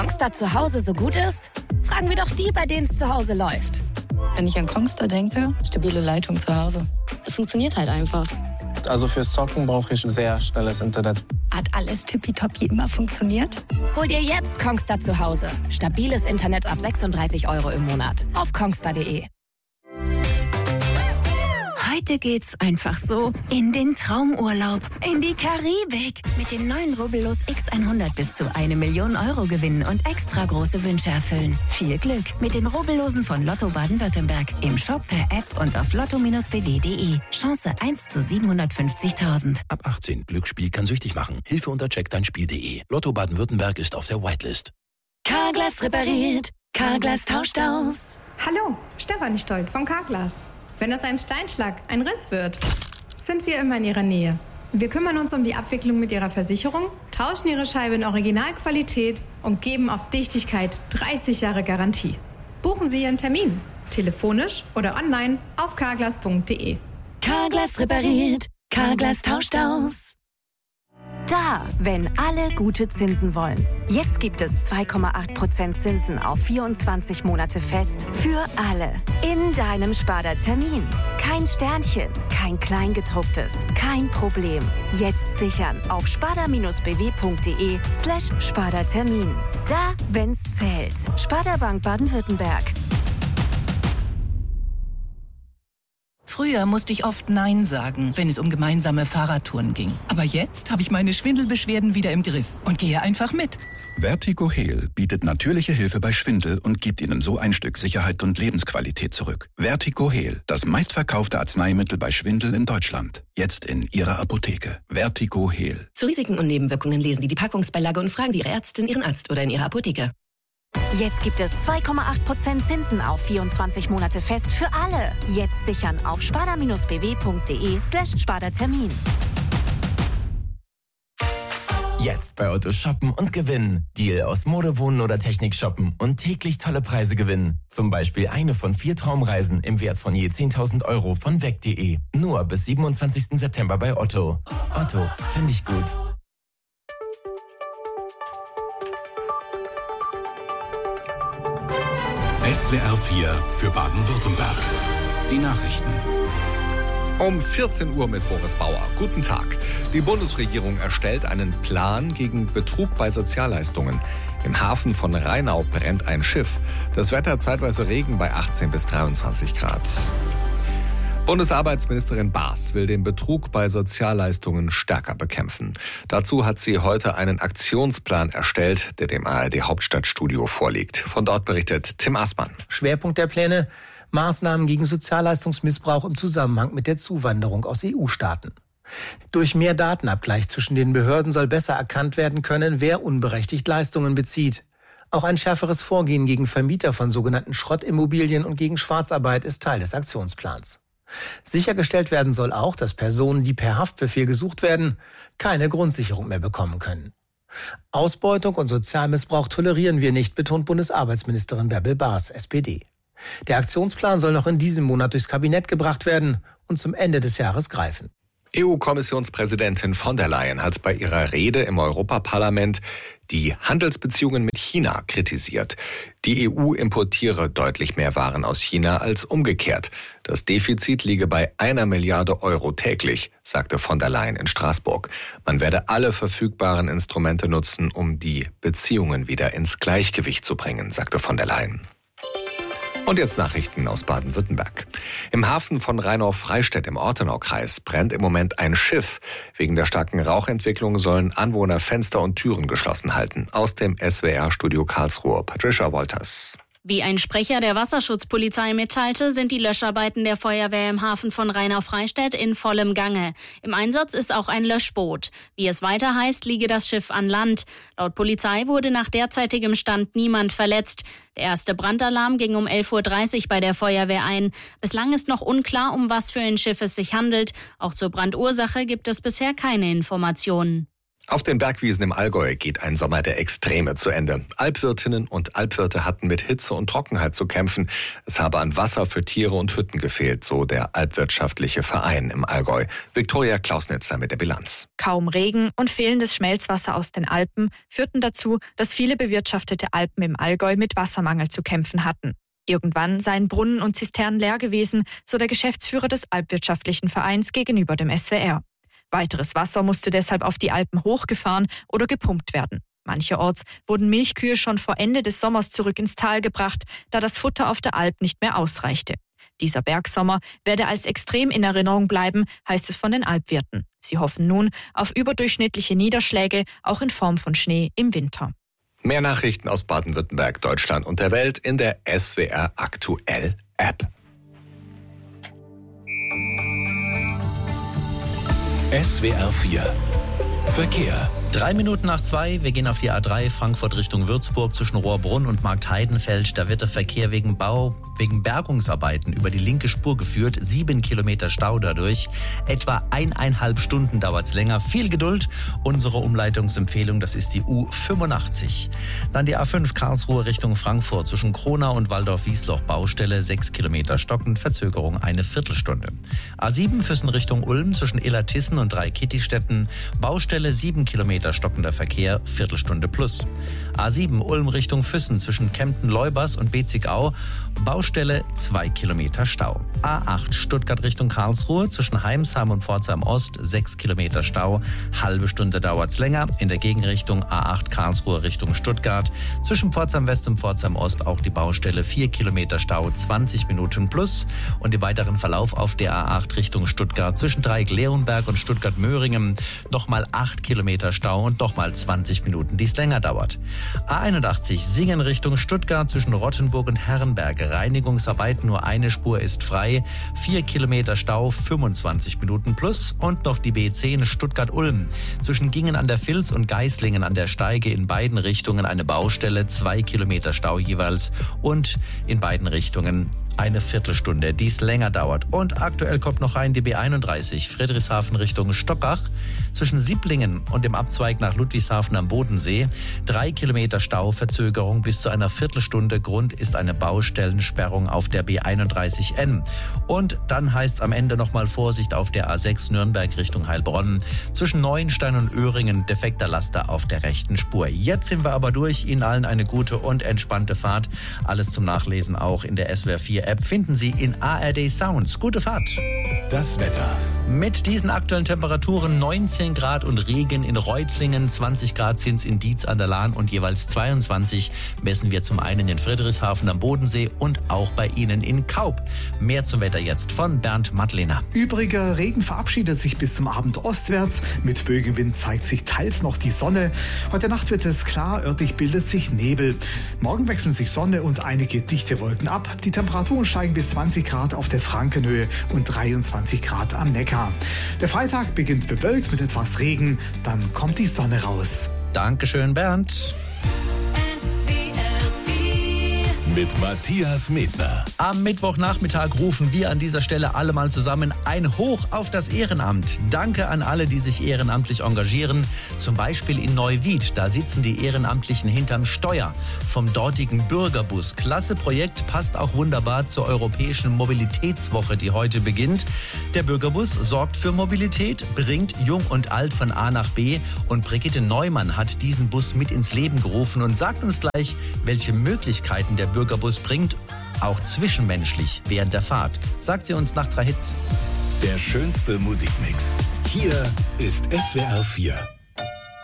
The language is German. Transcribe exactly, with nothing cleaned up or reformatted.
Kongstar zu Hause so gut ist? Fragen wir doch die, bei denen es zu Hause läuft. Wenn ich an Kongstar denke, stabile Leitung zu Hause. Es funktioniert halt einfach. Also fürs Zocken brauche ich sehr schnelles Internet. Hat alles tippitoppi immer funktioniert? Hol dir jetzt Kongstar zu Hause. Stabiles Internet ab sechsunddreißig Euro im Monat. Auf kongstar punkt de. Heute geht's einfach so in den Traumurlaub, in die Karibik. Mit den neuen Rubbellos X hundert bis zu eine Million Euro gewinnen und extra große Wünsche erfüllen. Viel Glück mit den Rubbellosen von Lotto Baden-Württemberg. Im Shop, per App und auf lotto Bindestrich b w punkt de. Chance eins zu siebenhundertfünfzigtausend. Ab achtzehn. Glücksspiel kann süchtig machen. Hilfe unter check dein Spiel punkt de. Lotto Baden-Württemberg ist auf der Whitelist. Carglass repariert. Carglass tauscht aus. Hallo, Stefanie Stolt von Carglass. Wenn aus einem Steinschlag ein Riss wird, sind wir immer in Ihrer Nähe. Wir kümmern uns um die Abwicklung mit Ihrer Versicherung, tauschen Ihre Scheibe in Originalqualität und geben auf Dichtigkeit dreißig Jahre Garantie. Buchen Sie Ihren Termin, telefonisch oder online auf carglass punkt de. Carglass repariert. Carglass tauscht aus. Da, wenn alle gute Zinsen wollen. Jetzt gibt es zwei Komma acht Prozent Zinsen auf vierundzwanzig Monate fest für alle. In deinem Sparda-Termin. Kein Sternchen, kein Kleingedrucktes, kein Problem. Jetzt sichern auf sparda-bw.de slash Sparda-Termin. Da, wenn's zählt. Sparda Bank Baden-Württemberg. Früher musste ich oft Nein sagen, wenn es um gemeinsame Fahrradtouren ging. Aber jetzt habe ich meine Schwindelbeschwerden wieder im Griff und gehe einfach mit. Vertigo Heal bietet natürliche Hilfe bei Schwindel und gibt Ihnen so ein Stück Sicherheit und Lebensqualität zurück. Vertigo Heal, das meistverkaufte Arzneimittel bei Schwindel in Deutschland. Jetzt in Ihrer Apotheke. Vertigo Heal. Zu Risiken und Nebenwirkungen lesen Sie die Packungsbeilage und fragen Sie Ihre Ärztin, Ihren Arzt oder in Ihrer Apotheke. Jetzt gibt es zwei Komma acht Prozent Zinsen auf vierundzwanzig Monate fest für alle. Jetzt sichern auf sparda-bw.de slash Sparda-Termin. Jetzt bei Otto shoppen und gewinnen. Deal aus Mode, Wohnen oder Technik shoppen und täglich tolle Preise gewinnen. Zum Beispiel eine von vier Traumreisen im Wert von je zehntausend Euro von weg punkt de. Nur bis siebenundzwanzigsten September bei Otto. Otto, finde ich gut. S W R vier für Baden-Württemberg. Die Nachrichten. Um vierzehn Uhr mit Boris Bauer. Guten Tag. Die Bundesregierung erstellt einen Plan gegen Betrug bei Sozialleistungen. Im Hafen von Rheinau brennt ein Schiff. Das Wetter zeitweise Regen bei achtzehn bis dreiundzwanzig Grad. Bundesarbeitsministerin Baas will den Betrug bei Sozialleistungen stärker bekämpfen. Dazu hat sie heute einen Aktionsplan erstellt, der dem A R D-Hauptstadtstudio vorliegt. Von dort berichtet Tim Aßmann. Schwerpunkt der Pläne: Maßnahmen gegen Sozialleistungsmissbrauch im Zusammenhang mit der Zuwanderung aus E U-Staaten. Durch mehr Datenabgleich zwischen den Behörden soll besser erkannt werden können, wer unberechtigt Leistungen bezieht. Auch ein schärferes Vorgehen gegen Vermieter von sogenannten Schrottimmobilien und gegen Schwarzarbeit ist Teil des Aktionsplans. Sichergestellt werden soll auch, dass Personen, die per Haftbefehl gesucht werden, keine Grundsicherung mehr bekommen können. Ausbeutung und Sozialmissbrauch tolerieren wir nicht, betont Bundesarbeitsministerin Bärbel Baas, S P D. Der Aktionsplan soll noch in diesem Monat durchs Kabinett gebracht werden und zum Ende des Jahres greifen. E U-Kommissionspräsidentin von der Leyen hat bei ihrer Rede im Europaparlament die Handelsbeziehungen mit China kritisiert. Die E U importiere deutlich mehr Waren aus China als umgekehrt. Das Defizit liege bei einer Milliarde Euro täglich, sagte von der Leyen in Straßburg. Man werde alle verfügbaren Instrumente nutzen, um die Beziehungen wieder ins Gleichgewicht zu bringen, sagte von der Leyen. Und jetzt Nachrichten aus Baden-Württemberg. Im Hafen von Rheinau-Freistädt im Ortenaukreis brennt im Moment ein Schiff. Wegen der starken Rauchentwicklung sollen Anwohner Fenster und Türen geschlossen halten. Aus dem S W R-Studio Karlsruhe, Patricia Wolters. Wie ein Sprecher der Wasserschutzpolizei mitteilte, sind die Löscharbeiten der Feuerwehr im Hafen von Rheinau-Freistädt in vollem Gange. Im Einsatz ist auch ein Löschboot. Wie es weiter heißt, liege das Schiff an Land. Laut Polizei wurde nach derzeitigem Stand niemand verletzt. Der erste Brandalarm ging um elf Uhr dreißig bei der Feuerwehr ein. Bislang ist noch unklar, um was für ein Schiff es sich handelt. Auch zur Brandursache gibt es bisher keine Informationen. Auf den Bergwiesen im Allgäu geht ein Sommer der Extreme zu Ende. Alpwirtinnen und Alpwirte hatten mit Hitze und Trockenheit zu kämpfen. Es habe an Wasser für Tiere und Hütten gefehlt, so der Alpwirtschaftliche Verein im Allgäu. Viktoria Klausnitzer mit der Bilanz. Kaum Regen und fehlendes Schmelzwasser aus den Alpen führten dazu, dass viele bewirtschaftete Alpen im Allgäu mit Wassermangel zu kämpfen hatten. Irgendwann seien Brunnen und Zisternen leer gewesen, so der Geschäftsführer des Alpwirtschaftlichen Vereins gegenüber dem S W R. Weiteres Wasser musste deshalb auf die Alpen hochgefahren oder gepumpt werden. Mancherorts wurden Milchkühe schon vor Ende des Sommers zurück ins Tal gebracht, da das Futter auf der Alp nicht mehr ausreichte. Dieser Bergsommer werde als extrem in Erinnerung bleiben, heißt es von den Alpwirten. Sie hoffen nun auf überdurchschnittliche Niederschläge, auch in Form von Schnee im Winter. Mehr Nachrichten aus Baden-Württemberg, Deutschland und der Welt in der S W R Aktuell App. S W R vier Verkehr. Drei Minuten nach zwei, wir gehen auf die A drei Frankfurt Richtung Würzburg zwischen Rohrbrunn und Marktheidenfeld. Da wird der Verkehr wegen Bau, wegen Bergungsarbeiten über die linke Spur geführt. Sieben Kilometer Stau dadurch. Etwa eineinhalb Stunden dauert's länger. Viel Geduld. Unsere Umleitungsempfehlung, das ist die U fünfundachtzig. Dann die A fünf Karlsruhe Richtung Frankfurt zwischen Kronau und Waldorf-Wiesloch Baustelle. Sechs Kilometer stockend, Verzögerung eine Viertelstunde. A sieben Füssen Richtung Ulm zwischen Illertissen und Dreikitti-Städten. Baustelle sieben Kilometer stockender Verkehr, Viertelstunde plus. A sieben Ulm Richtung Füssen zwischen Kempten-Leubers und Betzigau, Baustelle zwei Kilometer Stau. A acht Stuttgart Richtung Karlsruhe zwischen Heimsheim und Pforzheim Ost, sechs Kilometer Stau, halbe Stunde dauert's länger. In der Gegenrichtung A acht Karlsruhe Richtung Stuttgart zwischen Pforzheim West und Pforzheim Ost auch die Baustelle, vier Kilometer Stau, zwanzig Minuten plus. Und im weiteren Verlauf auf der A acht Richtung Stuttgart zwischen Dreieck-Leonberg und Stuttgart-Möhringen nochmal acht Kilometer Stau und nochmal zwanzig Minuten, die es länger dauert. A einundachtzig Singen Richtung Stuttgart zwischen Rottenburg und Herrenberg. Reinigungsarbeiten, nur eine Spur ist frei. vier Kilometer Stau, fünfundzwanzig Minuten plus. Und noch die B zehn Stuttgart-Ulm. Zwischen Gingen an der Vils und Geislingen an der Steige in beiden Richtungen eine Baustelle. zwei Kilometer Stau jeweils. Und in beiden Richtungen eine Viertelstunde, die es länger dauert. Und aktuell kommt noch rein die B einunddreißig Friedrichshafen Richtung Stockach. Zwischen Sieblingen und dem Abzweig nach Ludwigshafen am Bodensee. Drei Kilometer Stau, Verzögerung bis zu einer Viertelstunde. Grund ist eine Baustellensperrung auf der B einunddreißig N. Und dann heißt es am Ende nochmal Vorsicht auf der A sechs Nürnberg Richtung Heilbronn. Zwischen Neuenstein und Öhringen defekter Laster auf der rechten Spur. Jetzt sind wir aber durch. Ihnen allen eine gute und entspannte Fahrt. Alles zum Nachlesen auch in der S W R vier App finden Sie in A R D Sounds. Gute Fahrt. Das Wetter. Mit diesen aktuellen Temperaturen neunzehn Grad und Regen in Reutlingen, zwanzig Grad sind es in Dietz an der Lahn und jeweils zweiundzwanzig messen wir zum einen in Friedrichshafen am Bodensee und auch bei Ihnen in Kaub. Mehr zum Wetter jetzt von Bernd Madlener. Übriger Regen verabschiedet sich bis zum Abend ostwärts. Mit Bögenwind zeigt sich teils noch die Sonne. Heute Nacht wird es klar, örtlich bildet sich Nebel. Morgen wechseln sich Sonne und einige dichte Wolken ab. Die Temperaturen steigen bis zwanzig Grad auf der Frankenhöhe und dreiundzwanzig Grad am Neckar. Der Freitag beginnt bewölkt mit etwas Regen, dann kommt die Sonne raus. Dankeschön, Bernd. Mit Matthias Medner. Am Mittwochnachmittag rufen wir an dieser Stelle alle mal zusammen ein Hoch auf das Ehrenamt. Danke an alle, die sich ehrenamtlich engagieren. Zum Beispiel in Neuwied, da sitzen die Ehrenamtlichen hinterm Steuer vom dortigen Bürgerbus. Klasse Projekt, passt auch wunderbar zur Europäischen Mobilitätswoche, die heute beginnt. Der Bürgerbus sorgt für Mobilität, bringt Jung und Alt von A nach B. Und Brigitte Neumann hat diesen Bus mit ins Leben gerufen und sagt uns gleich, welche Möglichkeiten der Bürgerbus Bürgerbus bringt, auch zwischenmenschlich während der Fahrt. Sagt sie uns nach drei Hits. Der schönste Musikmix. Hier ist S W R vier.